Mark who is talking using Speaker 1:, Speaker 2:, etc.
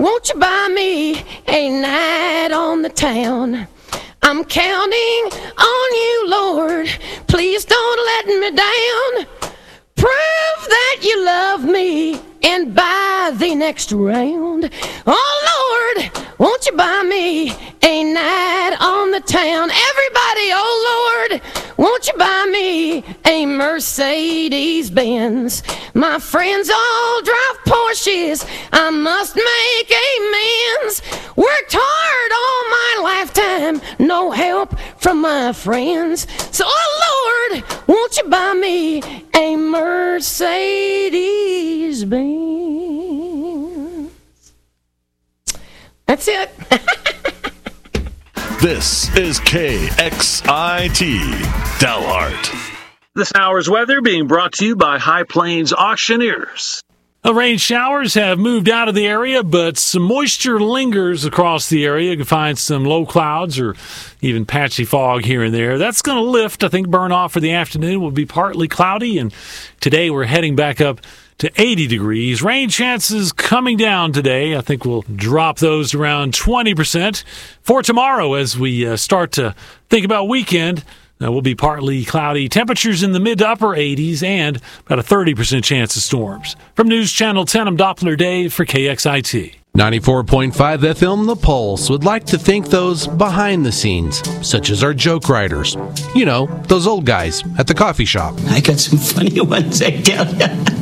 Speaker 1: won't you buy me a night on the town? I'm counting on you, Lord, please don't let me down. Prove that you love me and buy the next round. Oh, Lord, won't you buy me a night on the town? Everybody, oh, Lord, won't you buy me a Mercedes-Benz? My friends all drive Porsches, I must make amends. Worked hard all my lifetime, no help from my friends. So, oh, Lord, won't you buy me a Mercedes-Benz? That's it.
Speaker 2: This is KXIT Dalhart.
Speaker 3: This hour's weather being brought to you by High Plains Auctioneers.
Speaker 4: Rain showers have moved out of the area, but some moisture lingers across the area. You can find some low clouds or even patchy fog here and there. That's going to lift, I think, burn off for the afternoon. Will be partly cloudy, and today we're heading back up to 80 degrees. Rain chances coming down today. I think we'll drop those around 20%. For tomorrow, as we start to think about weekend, will be partly cloudy. Temperatures in the mid to upper 80s and about a 30% chance of storms. From News Channel 10, I'm Doppler Dave for KXIT.
Speaker 5: 94.5 FM The Pulse would like to thank those behind the scenes, such as our joke writers. You know, those old guys at the coffee shop.
Speaker 6: I got some funny ones, I tell ya.